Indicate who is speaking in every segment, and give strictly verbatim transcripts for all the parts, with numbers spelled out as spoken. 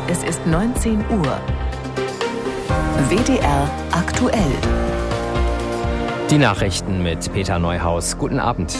Speaker 1: Es ist neunzehn Uhr. W D R aktuell.
Speaker 2: Die Nachrichten mit Peter Neuhaus. Guten Abend.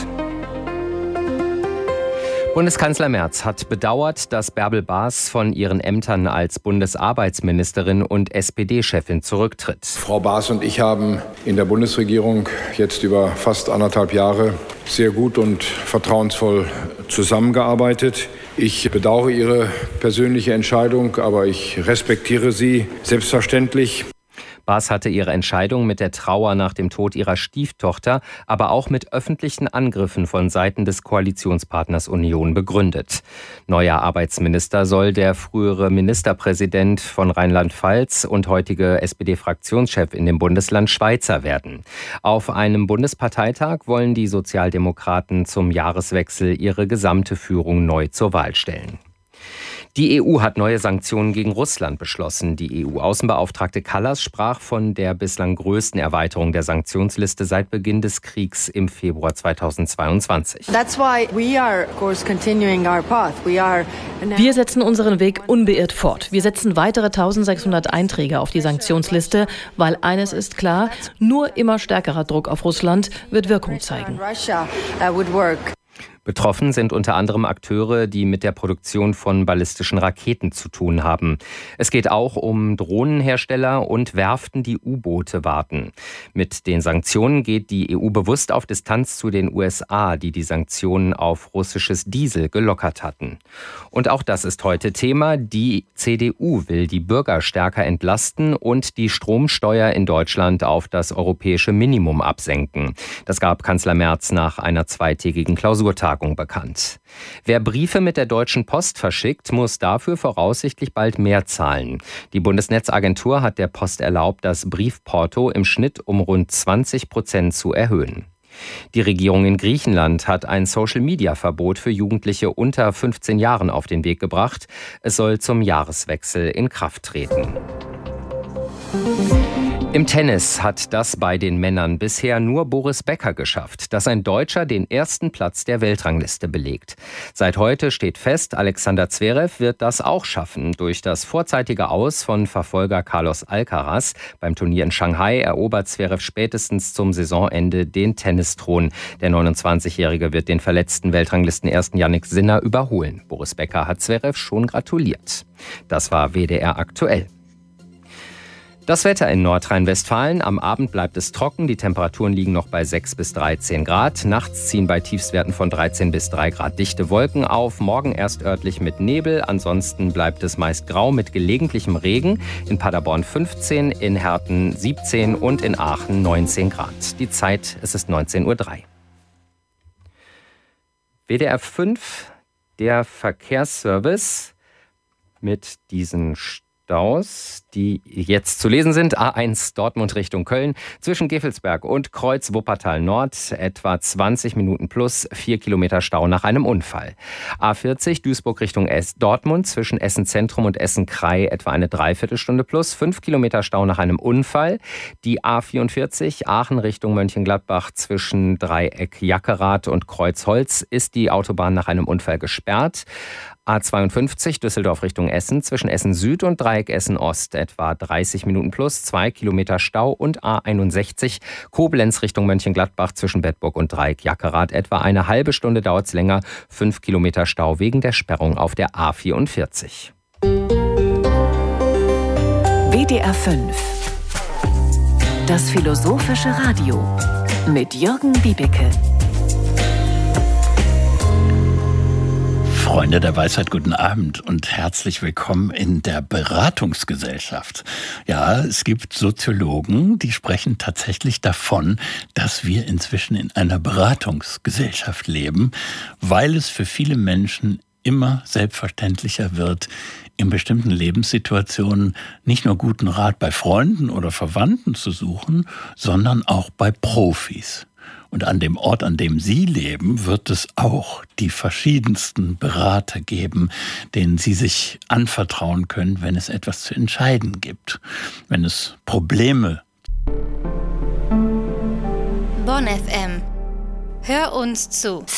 Speaker 2: Bundeskanzler Merz hat bedauert, dass Bärbel Baas von ihren Ämtern als Bundesarbeitsministerin und S P D-Chefin zurücktritt.
Speaker 3: Frau Baas und ich haben in der Bundesregierung jetzt über fast anderthalb Jahre sehr gut und vertrauensvoll zusammengearbeitet. Ich bedauere Ihre persönliche Entscheidung, aber ich respektiere sie selbstverständlich.
Speaker 2: Baas hatte ihre Entscheidung mit der Trauer nach dem Tod ihrer Stieftochter, aber auch mit öffentlichen Angriffen von Seiten des Koalitionspartners Union begründet. Neuer Arbeitsminister soll der frühere Ministerpräsident von Rheinland-Pfalz und heutige S P D-Fraktionschef in dem Bundesland Schweizer werden. Auf einem Bundesparteitag wollen die Sozialdemokraten zum Jahreswechsel ihre gesamte Führung neu zur Wahl stellen. Die E U hat neue Sanktionen gegen Russland beschlossen. Die E U-Außenbeauftragte Kallas sprach von der bislang größten Erweiterung der Sanktionsliste seit Beginn des Kriegs im Februar zweitausendzweiundzwanzig.
Speaker 4: Wir setzen unseren Weg unbeirrt fort. Wir setzen weitere eintausendsechshundert Einträge auf die Sanktionsliste, weil eines ist klar, nur immer stärkerer Druck auf Russland wird Wirkung zeigen.
Speaker 2: Betroffen sind unter anderem Akteure, die mit der Produktion von ballistischen Raketen zu tun haben. Es geht auch um Drohnenhersteller und Werften, die U-Boote warten. Mit den Sanktionen geht die E U bewusst auf Distanz zu den U S A, die die Sanktionen auf russisches Diesel gelockert hatten. Und auch das ist heute Thema. Die C D U will die Bürger stärker entlasten und die Stromsteuer in Deutschland auf das europäische Minimum absenken. Das gab Kanzler Merz nach einer zweitägigen Klausurtagung bekannt. Wer Briefe mit der Deutschen Post verschickt, muss dafür voraussichtlich bald mehr zahlen. Die Bundesnetzagentur hat der Post erlaubt, das Briefporto im Schnitt um rund zwanzig Prozent zu erhöhen. Die Regierung in Griechenland hat ein Social-Media-Verbot für Jugendliche unter fünfzehn Jahren auf den Weg gebracht. Es soll zum Jahreswechsel in Kraft treten. Im Tennis hat das bei den Männern bisher nur Boris Becker geschafft, dass ein Deutscher den ersten Platz der Weltrangliste belegt. Seit heute steht fest, Alexander Zverev wird das auch schaffen. Durch das vorzeitige Aus von Verfolger Carlos Alcaraz beim Turnier in Shanghai erobert Zverev spätestens zum Saisonende den Tennisthron. Der neunundzwanzigjährige wird den verletzten Weltranglistenersten Jannik Sinner überholen. Boris Becker hat Zverev schon gratuliert. Das war W D R aktuell. Das Wetter in Nordrhein-Westfalen. Am Abend bleibt es trocken. Die Temperaturen liegen noch bei sechs bis dreizehn Grad. Nachts ziehen bei Tiefstwerten von dreizehn bis drei Grad dichte Wolken auf. Morgen erst örtlich mit Nebel. Ansonsten bleibt es meist grau mit gelegentlichem Regen. In Paderborn fünfzehn, in Herten siebzehn und in Aachen neunzehn Grad. Die Zeit, es ist neunzehn Uhr drei. W D R fünf, der Verkehrsservice mit diesen Staus, die jetzt zu lesen sind. A eins Dortmund Richtung Köln, zwischen Gevelsberg und Kreuz Wuppertal Nord, etwa zwanzig Minuten plus, vier Kilometer Stau nach einem Unfall. A vierzig Duisburg Richtung Es- Dortmund, zwischen Essen Zentrum und Essen Krei, etwa eine Dreiviertelstunde plus, fünf Kilometer Stau nach einem Unfall. Die A vierundvierzig Aachen Richtung Mönchengladbach, zwischen Dreieck Jackerath und Kreuzholz ist die Autobahn nach einem Unfall gesperrt. A zweiundfünfzig Düsseldorf Richtung Essen, zwischen Essen Süd und Dreieck Essen Ost, etwa dreißig Minuten plus, zwei Kilometer Stau. Und A einundsechzig Koblenz Richtung Mönchengladbach, zwischen Bedburg und Dreieck Jackerath, etwa eine halbe Stunde dauert es länger, fünf Kilometer Stau wegen der Sperrung auf der A vierundvierzig.
Speaker 1: W D R fünf. Das philosophische Radio mit Jürgen Wiebeke.
Speaker 5: Freunde der Weisheit, guten Abend und herzlich willkommen in der Beratungsgesellschaft. Ja, es gibt Soziologen, die sprechen tatsächlich davon, dass wir inzwischen in einer Beratungsgesellschaft leben, weil es für viele Menschen immer selbstverständlicher wird, in bestimmten Lebenssituationen nicht nur guten Rat bei Freunden oder Verwandten zu suchen, sondern auch bei Profis. Und an dem Ort, an dem Sie leben, wird es auch die verschiedensten Berater geben, denen Sie sich anvertrauen können, wenn es etwas zu entscheiden gibt, wenn es Probleme.
Speaker 6: Bonn F M. Hör uns zu.